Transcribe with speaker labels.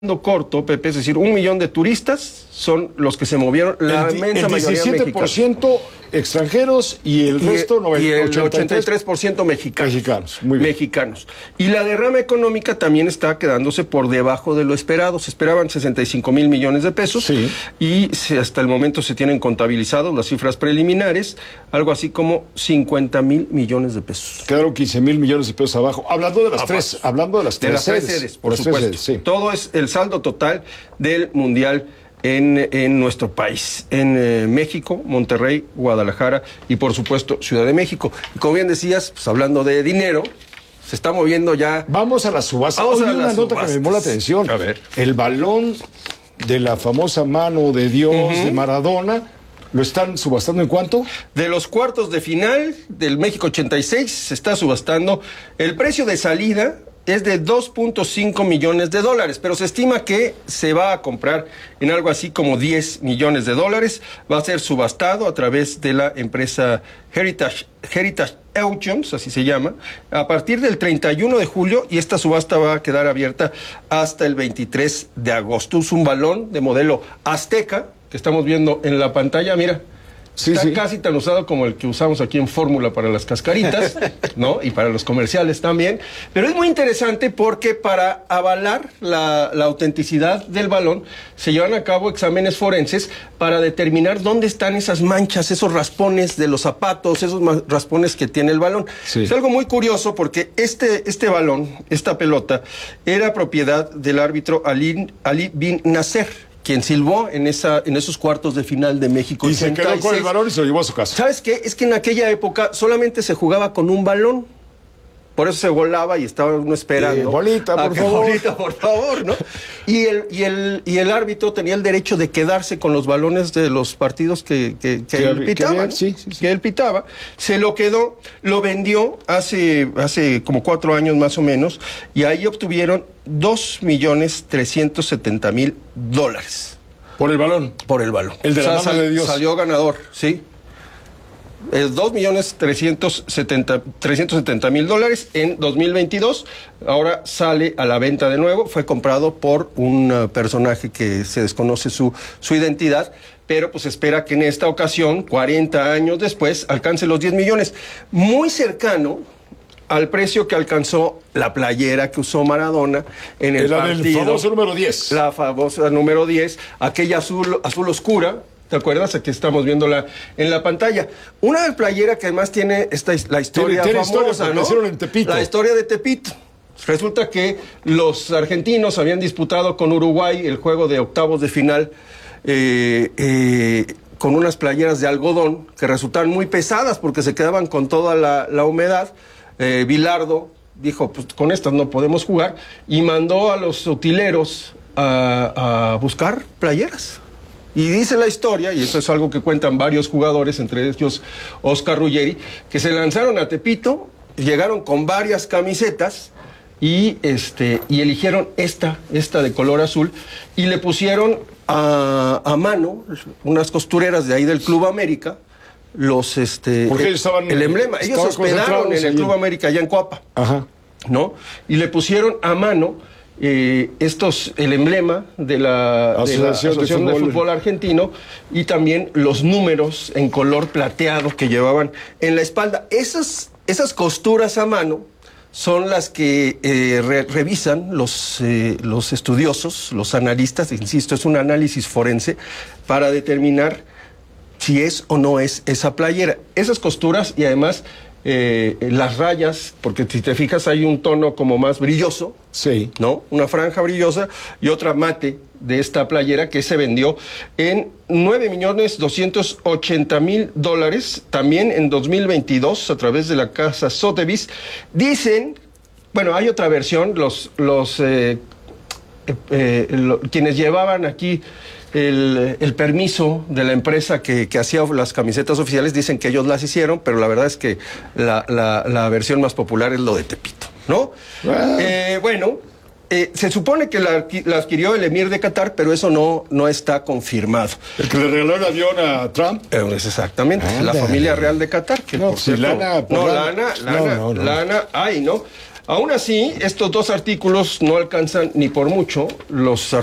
Speaker 1: corto, Pepe, es decir, 1 millón de turistas son los que se movieron, la inmensa mayoría mexicanos.
Speaker 2: 17% extranjeros y el resto,
Speaker 1: y el 83% mexicanos.
Speaker 2: Mexicanos, muy bien.
Speaker 1: Mexicanos. Y la derrama económica también está quedándose por debajo de lo esperado. Se esperaban 65,000 millones de pesos,
Speaker 2: sí,
Speaker 1: y hasta el momento se tienen contabilizados las cifras preliminares, algo así como 50,000 millones de pesos.
Speaker 2: Quedaron 15,000 millones de pesos abajo. Hablando de las tres
Speaker 1: sedes, por supuesto.
Speaker 2: Sí.
Speaker 1: Todo es el saldo total del Mundial en nuestro país, en México, Monterrey, Guadalajara y por supuesto Ciudad de México. Y como bien decías, pues hablando de dinero, se está moviendo ya.
Speaker 2: Vamos a la subasta. Hay una nota que me llamó la atención.
Speaker 1: A ver.
Speaker 2: El balón de la famosa mano de Dios de Maradona, ¿lo están subastando en cuánto?
Speaker 1: De los cuartos de final del México 86 se está subastando. El precio de salida es de 2.5 millones de dólares, pero se estima que se va a comprar en algo así como 10 millones de dólares. Va a ser subastado a través de la empresa Heritage Auctions, así se llama, a partir del 31 de julio, y esta subasta va a quedar abierta hasta el 23 de agosto. Es un balón de modelo Azteca que estamos viendo en la pantalla, mira.
Speaker 2: Sí,
Speaker 1: Está
Speaker 2: sí,
Speaker 1: casi tan usado como el que usamos aquí en Fórmula para las cascaritas, ¿no? Y para los comerciales también. Pero es muy interesante porque para avalar la autenticidad del balón se llevan a cabo exámenes forenses para determinar dónde están esas manchas, esos raspones de los zapatos, esos raspones que tiene el balón.
Speaker 2: Sí.
Speaker 1: Es algo muy curioso porque este balón, esta pelota, era propiedad del árbitro Ali bin Nasser, quien silbó en esos cuartos de final de México.
Speaker 2: Y se quedó con el balón y se lo llevó a su casa.
Speaker 1: ¿Sabes qué? Es que en aquella época solamente se jugaba con un balón. Por eso se volaba y estaba uno esperando.
Speaker 2: Bolita, por favor.
Speaker 1: Bolita, por favor, ¿no? Y el árbitro tenía el derecho de quedarse con los balones de los partidos que él pitaba. Que él pitaba. Se lo quedó, lo vendió hace como 4 años más o menos, y ahí obtuvieron $2,370,000.
Speaker 2: ¿Por el balón?
Speaker 1: Por el balón.
Speaker 2: El de la mano de Dios.
Speaker 1: Salió ganador, sí. $2,370,000 en 2022. Ahora sale a la venta de nuevo. Fue comprado por un personaje que se desconoce su identidad, pero pues espera que en esta ocasión, 40 años después, alcance los 10 millones. Muy cercano al precio que alcanzó la playera que usó Maradona en el partido.
Speaker 2: El famoso número 10.
Speaker 1: La famosa número 10, aquella azul oscura. ¿Te acuerdas? Aquí estamos viéndola en la pantalla. Una playera que además tiene la historia
Speaker 2: tiene
Speaker 1: famosa,
Speaker 2: historia,
Speaker 1: ¿no?
Speaker 2: hicieron en Tepito.
Speaker 1: La historia de Tepito. Resulta que los argentinos habían disputado con Uruguay el juego de octavos de final con unas playeras de algodón que resultaron muy pesadas porque se quedaban con toda la humedad. Bilardo dijo, pues con estas no podemos jugar, y mandó a los utileros a buscar playeras. Y dice la historia, y eso es algo que cuentan varios jugadores, entre ellos Oscar Ruggeri, que se lanzaron a Tepito, llegaron con varias camisetas y eligieron esta de color azul, y le pusieron a mano unas costureras de ahí del Club América, porque ellos estaban, el emblema. Ellos se hospedaron en el Club América allá en Coapa.
Speaker 2: Ajá.
Speaker 1: ¿No? Y le pusieron a mano el emblema de la Asociación de Fútbol Argentino, y también los números en color plateado que llevaban en la espalda. Esas costuras a mano son las que revisan los estudiosos, los analistas, insisto, es un análisis forense para determinar si es o no es esa playera. Esas costuras y además las rayas, porque si te fijas hay un tono como más brilloso,
Speaker 2: sí,
Speaker 1: ¿no? Una franja brillosa y otra mate de esta playera, que se vendió en $9,280,000 también en 2022 a través de la casa Sotheby's. Dicen, bueno, hay otra versión, quienes llevaban aquí el permiso de la empresa que hacía las camisetas oficiales, dicen que ellos las hicieron, pero la verdad es que la versión más popular es lo de Tepito, ¿no? Se supone que la adquirió el emir de Qatar, pero eso no está confirmado.
Speaker 2: ¿El que le regaló el avión a Trump?
Speaker 1: Es exactamente, la familia real de Qatar. Que
Speaker 2: no, si lana,
Speaker 1: lana, ay, ¿no? Aún así, estos dos artículos no alcanzan ni por mucho los